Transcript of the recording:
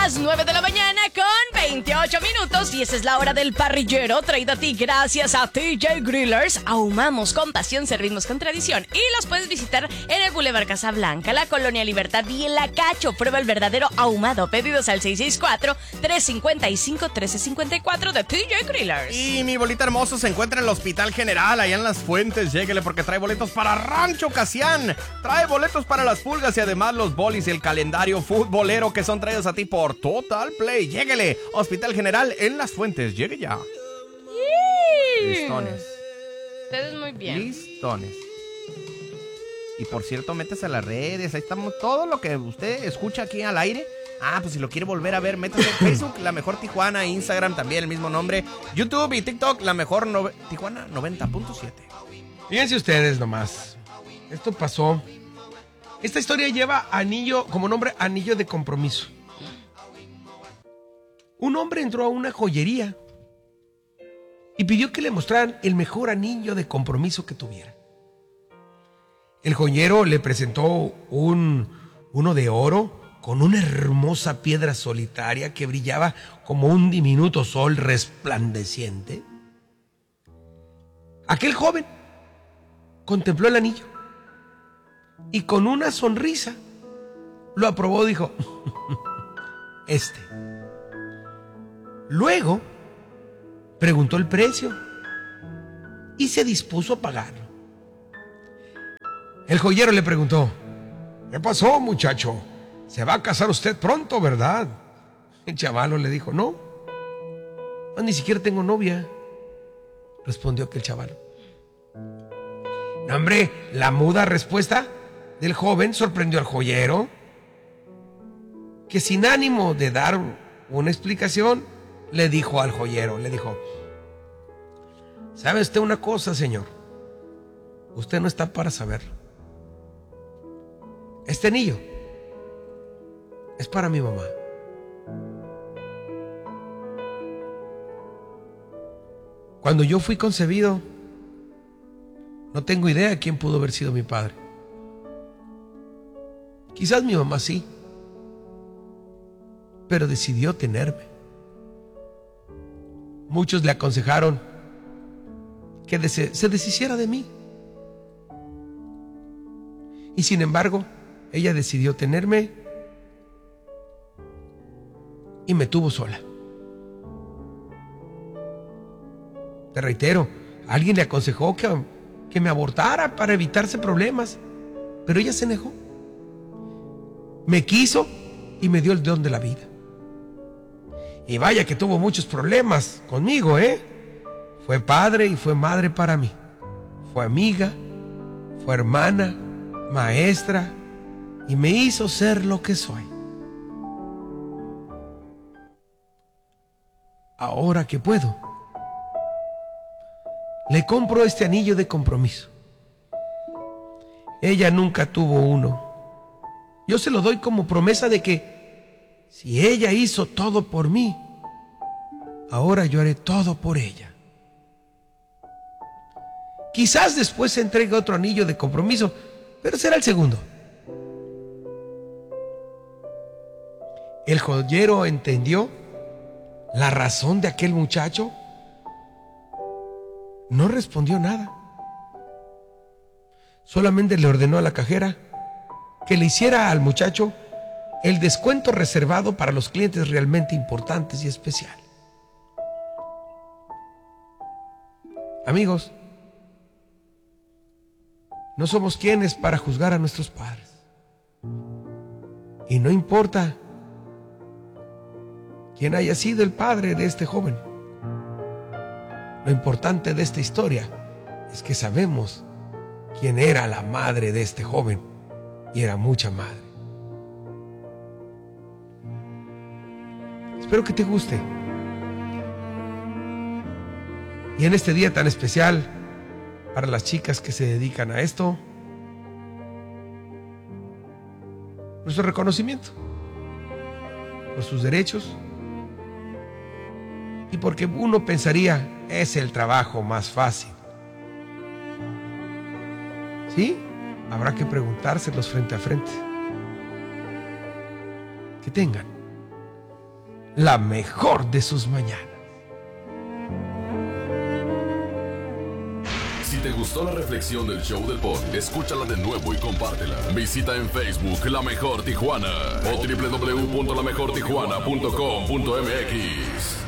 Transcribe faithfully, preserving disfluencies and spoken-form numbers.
las nueve de la mañana con veintiocho minutos y esa es la hora del parrillero traído a ti gracias a T J Grillers. Ahumamos con pasión, servimos con tradición y los puedes visitar en el Boulevard Casablanca, la Colonia Libertad y en La Cacho. Prueba el verdadero ahumado. Pedidos al seis seis cuatro, tres cinco cinco, uno tres cinco cuatro de T J Grillers. Y mi bolita hermoso se encuentra en el Hospital General, allá en Las Fuentes. Lléguele porque trae boletos para Rancho Casián. Trae boletos para las pulgas y además los bolis y el calendario futbolero que son traídos a ti por Total Play. Lléguele, Hospital General en Las Fuentes. Llegue ya. Listones. Ustedes muy bien. Listones. Y por cierto, métese a las redes. Ahí estamos. Todo lo que usted escucha aquí al aire. Ah, pues si lo quiere volver a ver, métase en Facebook, La Mejor Tijuana, Instagram también el mismo nombre, YouTube y TikTok, La Mejor no- Tijuana noventa punto siete. Fíjense ustedes nomás. Esto pasó. Esta historia lleva anillo, como nombre, anillo de compromiso. Un hombre entró a una joyería y pidió que le mostraran el mejor anillo de compromiso que tuviera. El joyero le presentó un, uno de oro con una hermosa piedra solitaria que brillaba como un diminuto sol resplandeciente. Aquel joven contempló el anillo y con una sonrisa lo aprobó, dijo, este. Luego preguntó el precio y se dispuso a pagarlo. El joyero le preguntó, ¿qué pasó, muchacho? Se va a casar usted pronto, ¿verdad? El chavalo le dijo, no, no, ni siquiera tengo novia, respondió aquel chavalo. No, hombre, la muda respuesta del joven sorprendió al joyero, que sin ánimo de dar una explicación, le dijo al joyero, le dijo, ¿sabe usted una cosa, señor? Usted no está para saberlo. Este anillo es para mi mamá. Cuando yo fui concebido, no tengo idea de quién pudo haber sido mi padre. Quizás mi mamá sí, pero decidió tenerme. Muchos le aconsejaron que des- se deshiciera de mí. Y sin embargo, ella decidió tenerme y me tuvo sola. Te reitero, alguien le aconsejó que, que me abortara para evitarse problemas, pero ella se negó. Me quiso y me dio el don de la vida. Y vaya que tuvo muchos problemas conmigo, ¿eh? Fue padre y fue madre para mí. Fue amiga, fue hermana, maestra, y me hizo ser lo que soy. Ahora que puedo, le compro este anillo de compromiso. Ella nunca tuvo uno. Yo se lo doy como promesa de que si ella hizo todo por mí, ahora yo haré todo por ella. Quizás después se entregue otro anillo de compromiso, pero será el segundo. El joyero entendió la razón de aquel muchacho. No respondió nada. Solamente le ordenó a la cajera que le hiciera al muchacho el descuento reservado para los clientes realmente importantes y especiales. Amigos, no somos quienes para juzgar a nuestros padres. Y no importa quién haya sido el padre de este joven. Lo importante de esta historia es que sabemos quién era la madre de este joven, y era mucha madre. Espero que te guste. Y en este día tan especial, para las chicas que se dedican a esto, nuestro reconocimiento por sus derechos, y porque uno pensaría, es el trabajo más fácil. ¿Sí? Habrá que preguntárselos frente a frente. Que tengan la mejor de sus mañanas. Si te gustó la reflexión del show del Pod, escúchala de nuevo y compártela. Visita en Facebook La Mejor Tijuana o doble u doble u doble u punto la mejor tijuana punto com punto m x.